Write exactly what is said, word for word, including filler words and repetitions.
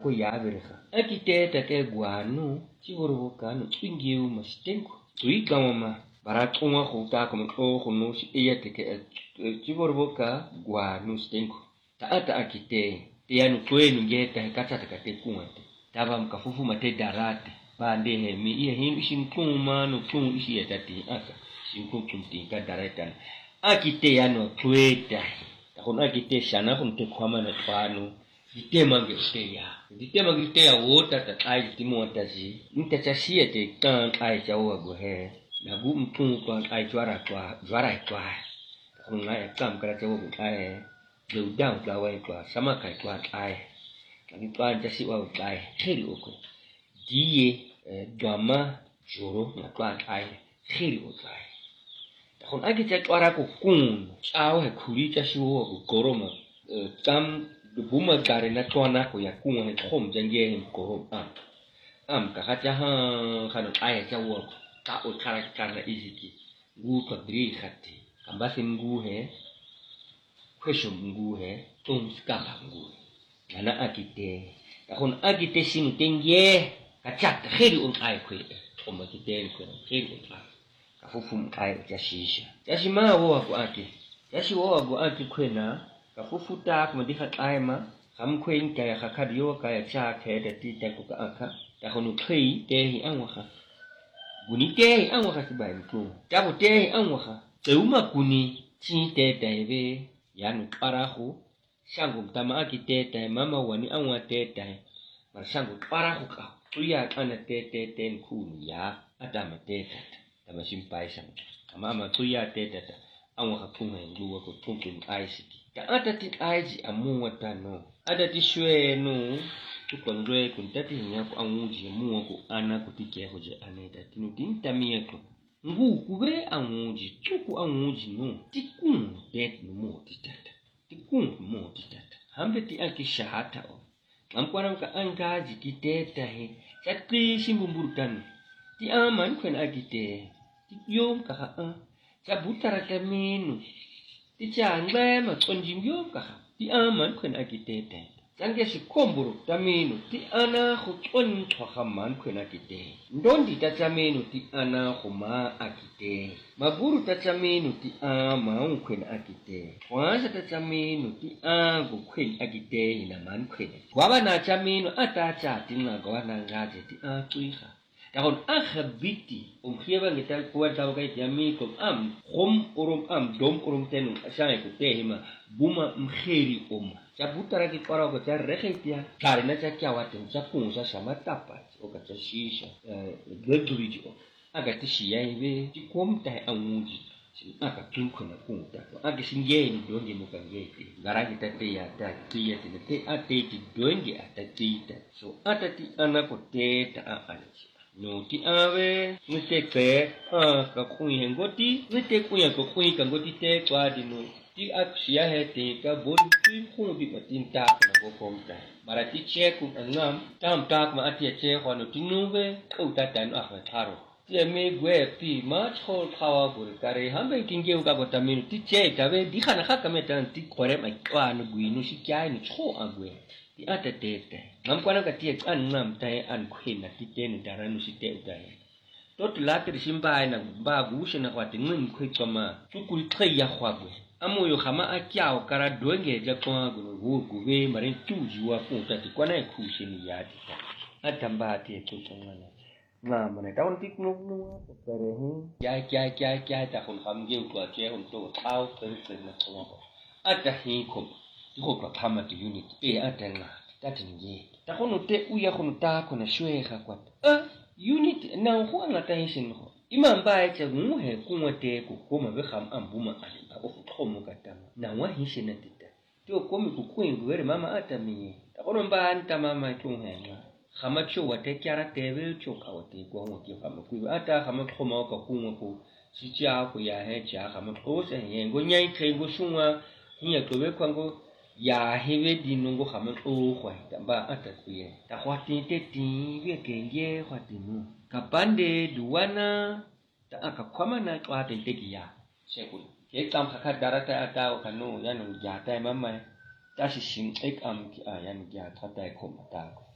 ko ya berega akiteta ke guanu chiboro kanu twingiu mastenko tuika mama baratonga go ta ko mo go no si e teke chiboro ka guanu stenko ta ata akite yanu kwenu ngeta kata takate kumate taba mkafufu mate darate bande he mi ie him shin kuma no kun isi etati aka shin kun kunti ka darata akite yanu tweta takon akite shana kun te kwama na twanu ditema ngete ya ditema ngete ya wota ta ai timo tazi nta chasie te kan ai chawa go he na gu mtun kwa ai twara kwa zwara kwa kun ngai kam kala chawa go ai do down ka wai kwa sama kai kwa ai ni kwa jasi wa ai heri oko die gama joro na kwa ai heri oko ai takon agi cha twara ko kun chao he khuri cha shiwo ko goroma tam buma gare na twana ko ya kun he khom janje he ko am am ka ha ha khano ai cha wo ka o khara kana iziki gu ko dri khati kambasi ngu he kwesho ngu he tum skamba ngu ana akite takon akite sinu tenge kachat khiri un ai khwe o makite ko khiri un ai ka fufu ai ja shisha yashi ma wo ko ake yashi wo go ake khwena ka fufu ta ko di khat ai ma kham khwen ka ya khadio ka ya cha khe de ti ta ko ka aka ta khonu khri te hi an wa kha guni te hi an wa kha sibai ko ta bo te hi an wa kha teuma kuni chi te te be yanu parahu shangu tama akite te mama wani an wa te te mar shangu parahu ka tuya kana te te ten ku ya atama te te tama simpai sang mama tuya te te an wa ku ngai lu ko tunkin aisiki ta atati aiji amu wata no adati shwe no tukondwe kuntati nya ko anguji mu ko ana ko tike ho je aneta tinu tin tamie ko ngu kube anguji tuku anguji no tikun det no mo titata tikun mo titata hambe ti aki shahata o amkwana ka angaji kiteta he chakri simbumburutan ti aman kwen agite ti yom ka ha cha butara kaminu ti changbe ma konjim yom ka ti aman kwen agite jange si komburu taminu ti ana khu chon chokhaman kwen agite ndondi ta taminu ti ana khuma agite maburu ta taminu ti ama kwen agite kwanza ta taminu ti a go kwen agite ina man kwen waba na taminu ata cha tinga go na ngaje ti a tuiha takon akhabiti umkheba ngital kwa taw kay yami ko am khum urum am dom urum tenu ashay ko tehima buma mkheri um chabutara ki kwara ko cha rekhitia kare na cha kya watin cha kunsa sama tapa o ka cha shisha geduriji o aga tishiya ibe ti komta anguji aka tunkuna kunta aga singe ni donge muka ngeti garagi tate ya ta tiya te ate ti donge atati so atati anako te ta anchi no ti ave nite ke ha ka kui hengoti nite kuya ko kui ka ngoti te kwa dinu ti aksia he te ka bon ti khu bi patin ta na go komta marati che ku ngam tam tak ma atia che ho no tinuve ko ta tan a ha tharo ti me gwe pi ma chol khawa bur kare hambe kinge ka bota minu ti che ta be di khana kha ka metan ti kore ma kwa no gwi no shi kya ni cho agwe ti ata te te ngam kwa na ka ti an ngam tai an khwin na ti te ni daranu si te utai tot la ti simba na ba gu shi na kwa ti ngin khwi kama tu kul thai ya khwa gwe amu yo khama a kyao kara doenge ja kwa gu gu gu be mare tu jiwa ku ta ti kwa na khu shi ni ya ti atamba ti tu tsongana na mane taun tik nu nu pere hi ya kya kya kya ta khun kham ge kwa che hun to thau per per na ko ata hi ko ko ka phama ti unit e ata na ta tin ye ta khun te u ya khun ta ko na shwe kha kwa a unit na ho na ta hin sin ho imam ba e che mu he ku mo te ku ko ma be kham am bu ma ali ba o ko mo ka ta na wa hin sin na ti ta to ko mi ku ku ngwe mama ata mi ta khun ba anta mama tu he na khama chu wate kyara tebe chu ka wate ko ngo ki khama ku ata khama khoma ka ku ngo ku si cha ku ya he cha khama ko se ye ngo nyai the ngo shunga hiya to be kwango ya hebe dinungo khama o khwa ta ba ata ku ye ta khwa tin te tin be kenge khwa tinu ka pande duwana ta aka khama na twa te te ki ya se ku ke tam kha kha darata ata ka no ya no ya ta mama ta shi shin ek am ki a ya ni ya ta ta ko ta